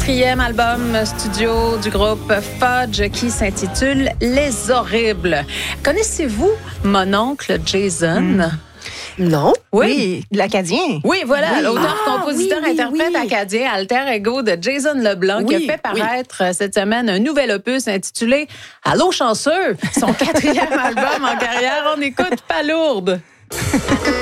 4e album studio du groupe Fudge qui s'intitule Les Horribles. Connaissez-vous mon oncle Jason? Non. Oui, l'Acadien. Oui, voilà, l'auteur, compositeur, interprète acadien, alter ego de Jason Leblanc, qui a fait paraître cette semaine un nouvel opus intitulé Allô chanceux, son 4e album en carrière. On écoute Palourde.